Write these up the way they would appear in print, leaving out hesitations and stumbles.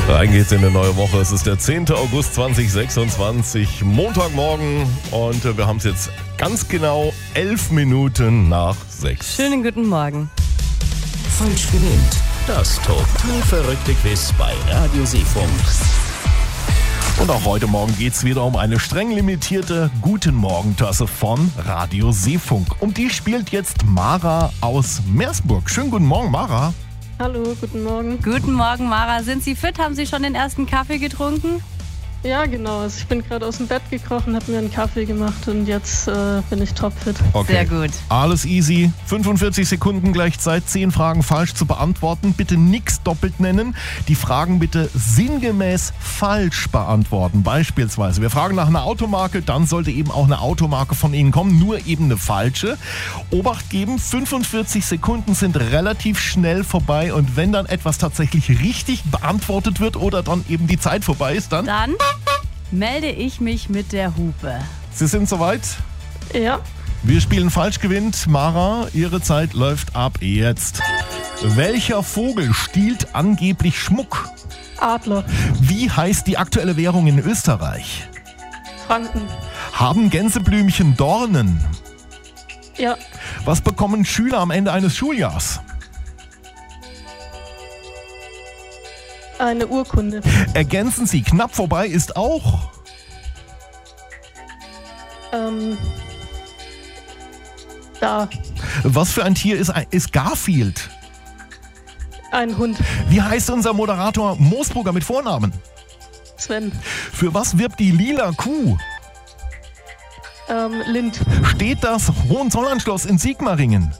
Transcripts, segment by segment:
Rein geht's in eine neue Woche. Es ist der 10. August 2026, Montagmorgen und wir haben es jetzt ganz genau 11 Minuten nach 6. Schönen guten Morgen. Falsch gewinnt. Das total verrückte Quiz bei Radio Seefunk. Und auch heute Morgen geht's wieder um eine streng limitierte Guten Morgen-Tasse von Radio Seefunk. Um die spielt jetzt Mara aus Meersburg. Schönen guten Morgen, Mara. Hallo, guten Morgen. Guten Morgen, Mara. Sind Sie fit? Haben Sie schon den ersten Kaffee getrunken? Ja, genau. Also ich bin gerade aus dem Bett gekrochen, habe mir einen Kaffee gemacht und jetzt bin ich topfit. Okay. Sehr gut. Alles easy. 45 Sekunden gleich Zeit, 10 Fragen falsch zu beantworten. Bitte nichts doppelt nennen. Die Fragen bitte sinngemäß falsch beantworten. Beispielsweise, wir fragen nach einer Automarke, dann sollte eben auch eine Automarke von Ihnen kommen, nur eben eine falsche. Obacht geben, 45 Sekunden sind relativ schnell vorbei und wenn dann etwas tatsächlich richtig beantwortet wird oder dann eben die Zeit vorbei ist, dann melde ich mich mit der Hupe. Sie sind soweit? Ja, Wir spielen falsch gewinnt. Mara, Ihre Zeit läuft ab jetzt. Welcher Vogel stiehlt angeblich Schmuck? Adler, Wie heißt die aktuelle Währung in Österreich? Franken. Haben Gänseblümchen Dornen? Ja, Was bekommen Schüler am Ende eines Schuljahrs? eine Urkunde. Ergänzen Sie, knapp vorbei ist auch. Da, Was für ein Tier ist Garfield? ein Hund. Wie heißt unser Moderator Moosbrugger mit Vornamen? Sven. Für was wirbt die lila Kuh? Lind. Steht das Hohenzollernschloss in Sigmaringen?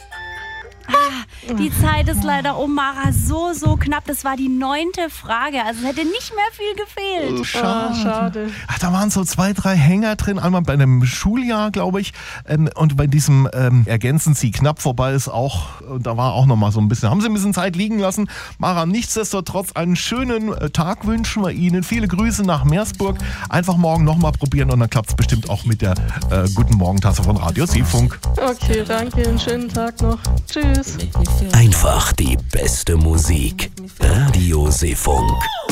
Die Zeit ist leider um, Mara, so knapp. Das war die 9. Frage. Also es hätte nicht mehr viel gefehlt. Schade. Ach, da waren so 2, 3 Hänger drin. Einmal bei einem Schuljahr, glaube ich. Und bei diesem Ergänzen Sie knapp vorbei ist auch, da war auch noch mal so ein bisschen, haben Sie ein bisschen Zeit liegen lassen. Mara, nichtsdestotrotz einen schönen Tag wünschen wir Ihnen. Viele Grüße nach Meersburg. Einfach morgen noch mal probieren und dann klappt es bestimmt auch mit der Guten Morgen-Tasse von Radio Seefunk. Okay, danke. Einen schönen Tag noch. Tschüss. Einfach die beste Musik. Radio Seefunk.